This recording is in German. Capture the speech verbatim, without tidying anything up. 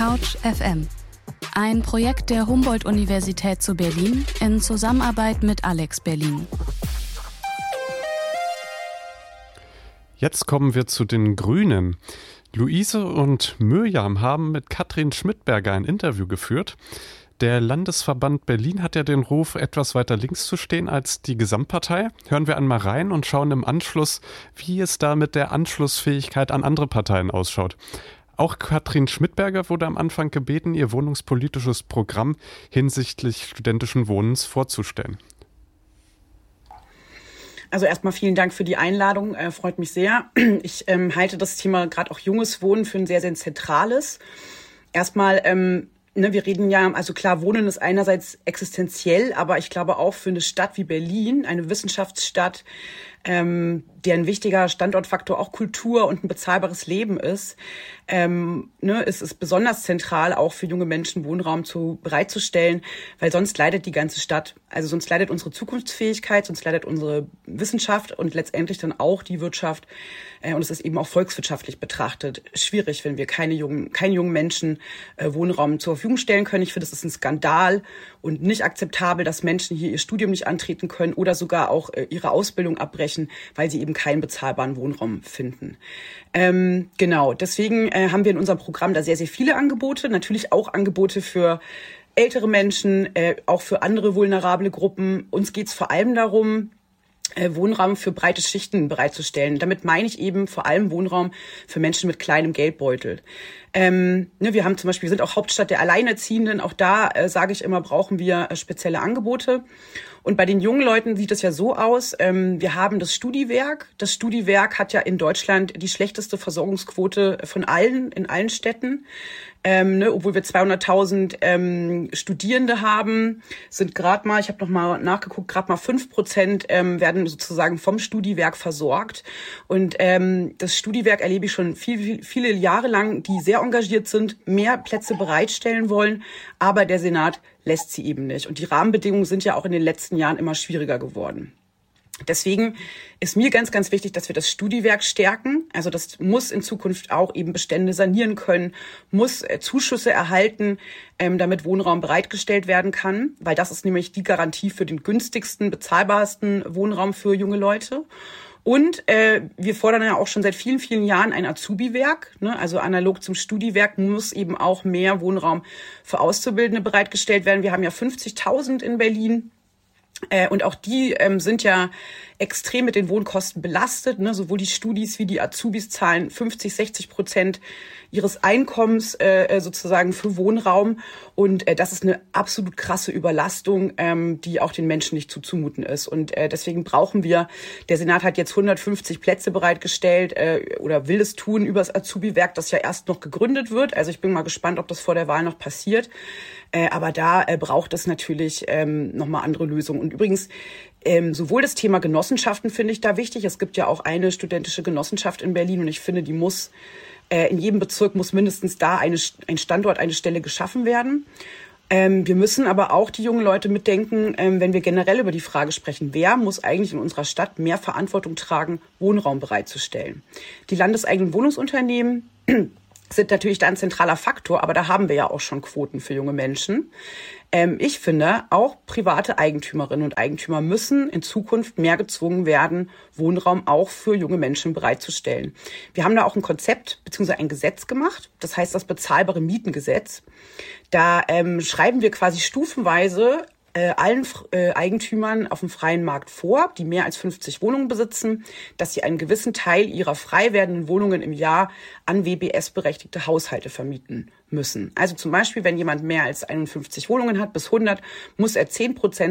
Couch F M. Ein Projekt der Humboldt-Universität zu Berlin in Zusammenarbeit mit Alex Berlin. Jetzt kommen wir zu den Grünen. Luise und Miriam haben mit Katrin Schmidberger ein Interview geführt. Der Landesverband Berlin hat ja den Ruf, etwas weiter links zu stehen als die Gesamtpartei. Hören wir einmal rein und schauen im Anschluss, wie es da mit der Anschlussfähigkeit an andere Parteien ausschaut. Auch Katrin Schmidberger wurde am Anfang gebeten, ihr wohnungspolitisches Programm hinsichtlich studentischen Wohnens vorzustellen. Also erstmal vielen Dank für die Einladung, äh, freut mich sehr. Ich ähm, halte das Thema gerade auch junges Wohnen für ein sehr, sehr zentrales. Erstmal, ähm, ne, wir reden ja, also klar, Wohnen ist einerseits existenziell, aber ich glaube auch für eine Stadt wie Berlin, eine Wissenschaftsstadt, ähm, deren wichtiger Standortfaktor auch Kultur und ein bezahlbares Leben ist, ähm, ne, es ist besonders zentral, auch für junge Menschen Wohnraum zu bereitzustellen, weil sonst leidet die ganze Stadt. Also sonst leidet unsere Zukunftsfähigkeit, sonst leidet unsere Wissenschaft und letztendlich dann auch die Wirtschaft. Äh, und es ist eben auch volkswirtschaftlich betrachtet schwierig, wenn wir keine jungen, keinen jungen Menschen äh, Wohnraum zur Verfügung stellen können. Ich finde, es ist ein Skandal und nicht akzeptabel, dass Menschen hier ihr Studium nicht antreten können oder sogar auch äh, ihre Ausbildung abbrechen, weil sie eben keinen bezahlbaren Wohnraum finden. Ähm, genau, deswegen äh, haben wir in unserem Programm da sehr, sehr viele Angebote. Natürlich auch Angebote für ältere Menschen, äh, auch für andere vulnerable Gruppen. Uns geht es vor allem darum, äh, Wohnraum für breite Schichten bereitzustellen. Damit meine ich eben vor allem Wohnraum für Menschen mit kleinem Geldbeutel. Ähm, ne, wir haben zum Beispiel, wir sind auch Hauptstadt der Alleinerziehenden. Auch da, äh, sage ich immer, brauchen wir äh, spezielle Angebote. Und bei den jungen Leuten sieht es ja so aus, ähm, wir haben das Studiwerk. Das Studiwerk hat ja in Deutschland die schlechteste Versorgungsquote von allen, in allen Städten. Ähm, ne, obwohl wir zweihunderttausend ähm, Studierende haben, sind gerade mal, ich habe noch mal nachgeguckt, gerade mal fünf Prozent ähm, werden sozusagen vom Studiwerk versorgt. Und ähm, das Studiwerk erlebe ich schon viel, viel, viele Jahre lang, die sehr engagiert sind, mehr Plätze bereitstellen wollen, aber der Senat lässt sie eben nicht. Und die Rahmenbedingungen sind ja auch in den letzten Jahren immer schwieriger geworden. Deswegen ist mir ganz, ganz wichtig, dass wir das Studiwerk stärken. Also das muss in Zukunft auch eben Bestände sanieren können, muss äh, Zuschüsse erhalten, ähm, damit Wohnraum bereitgestellt werden kann. Weil das ist nämlich die Garantie für den günstigsten, bezahlbarsten Wohnraum für junge Leute. Und äh, wir fordern ja auch schon seit vielen, vielen Jahren ein Azubi-Werk. Ne? Also analog zum Studiwerk muss eben auch mehr Wohnraum für Auszubildende bereitgestellt werden. Wir haben ja fünfzigtausend in Berlin. Äh, und auch die ähm, sind ja extrem mit den Wohnkosten belastet. Ne? Sowohl die Studis wie die Azubis zahlen fünfzig, sechzig Prozent ihres Einkommens äh, sozusagen für Wohnraum. Und äh, das ist eine absolut krasse Überlastung, ähm, die auch den Menschen nicht zuzumuten ist. Und äh, deswegen brauchen wir, der Senat hat jetzt hundertfünfzig Plätze bereitgestellt äh, oder will es tun über das Azubi-Werk, das ja erst noch gegründet wird. Also ich bin mal gespannt, ob das vor der Wahl noch passiert. Äh, aber da äh, braucht es natürlich ähm, nochmal andere Lösungen. Und übrigens, ähm, sowohl das Thema Genossenschaften finde ich da wichtig. Es gibt ja auch eine studentische Genossenschaft in Berlin und ich finde, die muss äh, in jedem Bezirk muss mindestens da eine, ein Standort, eine Stelle geschaffen werden. Ähm, wir müssen aber auch die jungen Leute mitdenken, ähm, wenn wir generell über die Frage sprechen, wer muss eigentlich in unserer Stadt mehr Verantwortung tragen, Wohnraum bereitzustellen. Die landeseigenen Wohnungsunternehmen sind natürlich da ein zentraler Faktor, aber da haben wir ja auch schon Quoten für junge Menschen. Ähm, ich finde, auch private Eigentümerinnen und Eigentümer müssen in Zukunft mehr gezwungen werden, Wohnraum auch für junge Menschen bereitzustellen. Wir haben da auch ein Konzept bzw. ein Gesetz gemacht, das heißt das bezahlbare Mietengesetz. Da ähm, schreiben wir quasi stufenweise Äh, allen äh, Eigentümern auf dem freien Markt vor, die mehr als fünfzig Wohnungen besitzen, dass sie einen gewissen Teil ihrer frei werdenden Wohnungen im Jahr an W B S-berechtigte Haushalte vermieten müssen. Also zum Beispiel, wenn jemand mehr als einundfünfzig Wohnungen hat, bis hundert, muss er zehn Prozent